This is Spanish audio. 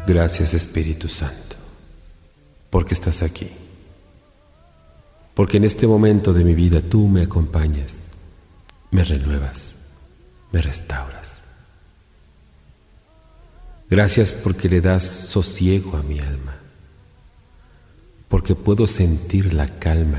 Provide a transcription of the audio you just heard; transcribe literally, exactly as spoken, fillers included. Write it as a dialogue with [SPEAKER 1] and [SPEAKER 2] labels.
[SPEAKER 1] Gracias, Espíritu Santo, porque estás aquí, porque en este momento de mi vida tú me acompañas, me renuevas, me restauras. Gracias porque le das sosiego a mi alma, porque puedo sentir la calma